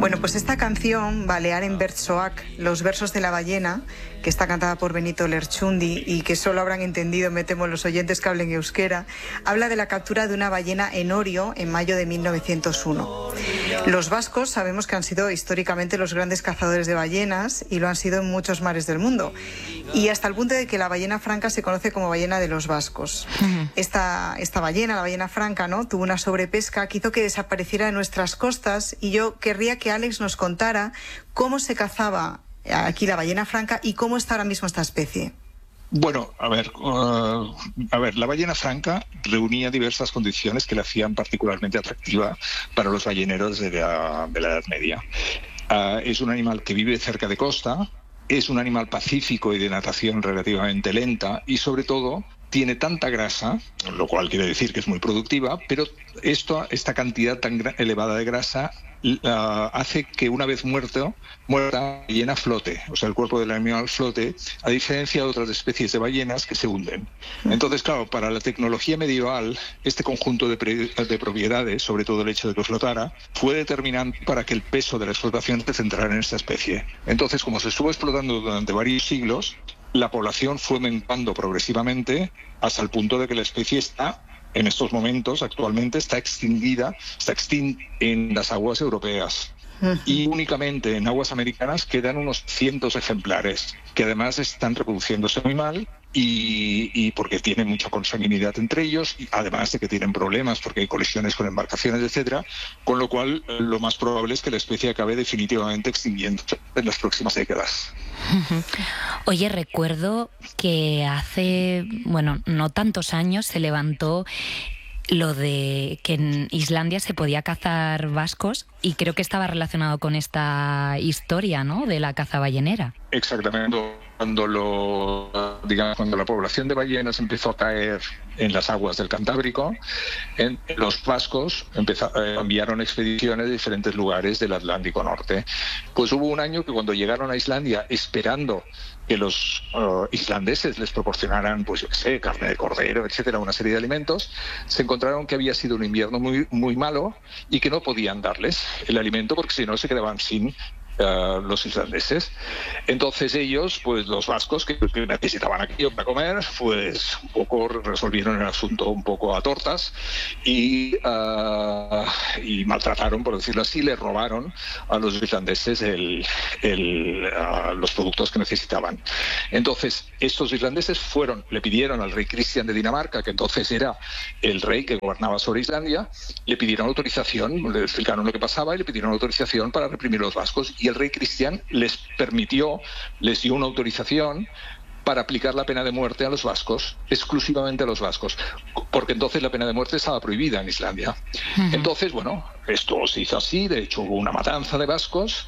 Bueno, pues esta canción, Balear en Bertsoak, los versos de la ballena, que está cantada por Benito Lerchundi y que solo habrán entendido, me temo, los oyentes que hablen euskera, habla de la captura de una ballena en Orio en mayo de 1901. Los vascos sabemos que han sido históricamente los grandes cazadores de ballenas y lo han sido en muchos mares del mundo. Y hasta el punto de que la ballena franca se conoce como ballena de los vascos. Esta ballena, la ballena franca, ¿no?, tuvo una sobrepesca que hizo que desapareciera de nuestras costas, y yo querría que Alex nos contara cómo se cazaba aquí la ballena franca y cómo está ahora mismo esta especie. Bueno, a ver, la ballena franca reunía diversas condiciones que la hacían particularmente atractiva para los balleneros de la Edad Media. Es un animal que vive cerca de costa, es un animal pacífico y de natación relativamente lenta, y sobre todo tiene tanta grasa, lo cual quiere decir que es muy productiva, pero esta cantidad tan elevada de grasa hace que una vez muerta, la ballena flote, o sea, el cuerpo del animal flote, a diferencia de otras especies de ballenas que se hunden. Entonces, claro, para la tecnología medieval, este conjunto de propiedades, sobre todo el hecho de que flotara, fue determinante para que el peso de la explotación se centrara en esta especie. Entonces, como se estuvo explotando durante varios siglos, la población fue menguando progresivamente hasta el punto de que la especie en estos momentos, actualmente, está extinta en las aguas europeas. Y únicamente en aguas americanas quedan unos cientos ejemplares, que además están reproduciéndose muy mal y porque tienen mucha consanguinidad entre ellos, y además de que tienen problemas porque hay colisiones con embarcaciones, etcétera, con lo cual lo más probable es que la especie acabe definitivamente extinguiéndose en las próximas décadas. Oye, recuerdo que hace, no tantos años se levantó lo de que en Islandia se podía cazar vascos, y creo que estaba relacionado con esta historia, ¿no?, de la caza ballenera. Exactamente. Cuando la población de ballenas empezó a caer en las aguas del Cantábrico, los vascos enviaron expediciones de diferentes lugares del Atlántico Norte. Pues hubo un año que cuando llegaron a Islandia, esperando que los islandeses les proporcionaran, pues yo qué sé, carne de cordero, etcétera, una serie de alimentos, se encontraron que había sido un invierno muy, muy malo y que no podían darles el alimento porque si no se quedaban sin los islandeses. Entonces ellos, pues los vascos que necesitaban aquello para comer, pues un poco resolvieron el asunto un poco a tortas y maltrataron, por decirlo así, le robaron a los islandeses los productos que necesitaban. Entonces estos islandeses le pidieron al rey Cristian de Dinamarca, que entonces era el rey que gobernaba sobre Islandia, le pidieron autorización, le explicaron lo que pasaba y le pidieron autorización para reprimir a los vascos. Y el rey Cristian les dio una autorización para aplicar la pena de muerte a los vascos, exclusivamente a los vascos, porque entonces la pena de muerte estaba prohibida en Islandia. Entonces, esto se hizo así, de hecho hubo una matanza de vascos,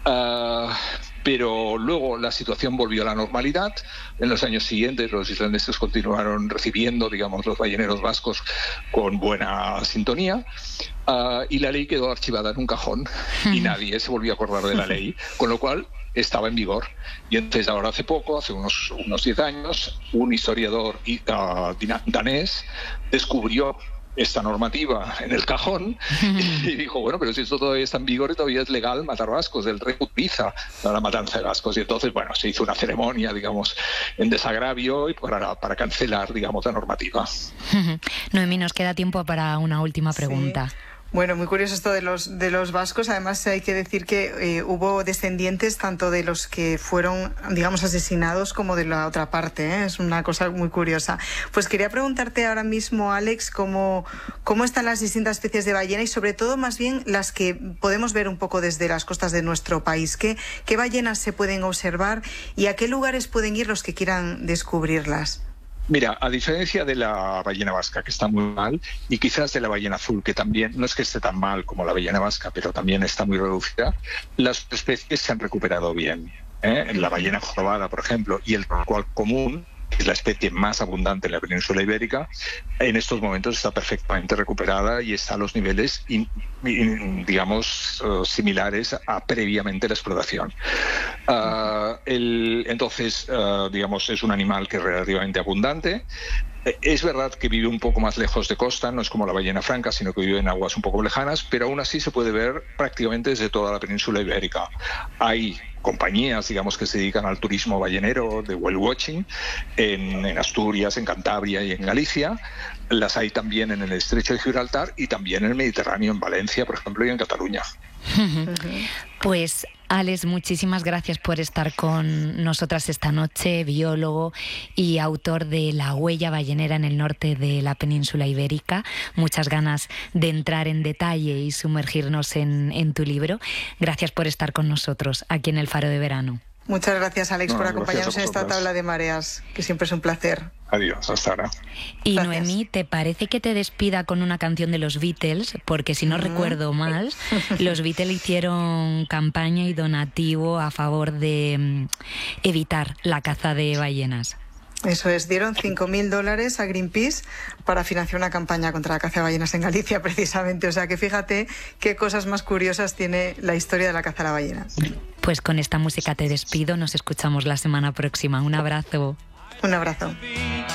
pero luego la situación volvió a la normalidad. En los años siguientes los islandeses continuaron recibiendo, los balleneros vascos con buena sintonía, y la ley quedó archivada en un cajón y nadie se volvió a acordar de la ley, con lo cual estaba en vigor. Y entonces ahora hace unos 10 años, un historiador danés descubrió esta normativa en el cajón y dijo, pero si esto todavía está en vigor y todavía es legal matar vascos, el rey utiliza la matanza de vascos. Y entonces, se hizo una ceremonia, en desagravio y para cancelar, la normativa. Noemí, nos queda tiempo para una última pregunta. Sí. Bueno, muy curioso esto de los vascos. Además, hay que decir que hubo descendientes tanto de los que fueron, asesinados como de la otra parte, ¿eh? Es una cosa muy curiosa. Pues quería preguntarte ahora mismo, Alex, cómo están las distintas especies de ballena y sobre todo, más bien, las que podemos ver un poco desde las costas de nuestro país. ¿Qué ballenas se pueden observar y a qué lugares pueden ir los que quieran descubrirlas? Mira, a diferencia de la ballena vasca, que está muy mal, y quizás de la ballena azul, que también no es que esté tan mal como la ballena vasca, pero también está muy reducida, las especies se han recuperado bien. La ballena jorobada, por ejemplo, y el rorcual común, que es la especie más abundante en la península ibérica, en estos momentos está perfectamente recuperada y está a los niveles, similares a previamente la explotación. Entonces, es un animal que es relativamente abundante. Es verdad que vive un poco más lejos de costa, no es como la ballena franca, sino que vive en aguas un poco lejanas, pero aún así se puede ver prácticamente desde toda la península ibérica. Hay compañías, digamos, que se dedican al turismo ballenero de whale watching en Asturias, en Cantabria y en Galicia. Las hay también en el estrecho de Gibraltar y también en el Mediterráneo, en Valencia, por ejemplo, y en Cataluña. Pues Alex, muchísimas gracias por estar con nosotras esta noche, biólogo y autor de La huella ballenera en el norte de la península ibérica. Muchas ganas de entrar en detalle y sumergirnos en tu libro. Gracias por estar con nosotros aquí en el Faro de Verano. Muchas gracias, Alex, por acompañarnos en esta tabla de mareas, que siempre es un placer. Adiós, hasta ahora. Y Gracias. Noemí, ¿te parece que te despida con una canción de los Beatles? Porque si no recuerdo mal, los Beatles hicieron campaña y donativo a favor de evitar la caza de ballenas. Eso es, dieron $5.000 a Greenpeace para financiar una campaña contra la caza de ballenas en Galicia, precisamente. O sea que fíjate qué cosas más curiosas tiene la historia de la caza de la ballena. Pues con esta música te despido, nos escuchamos la semana próxima. Un abrazo. Un abrazo.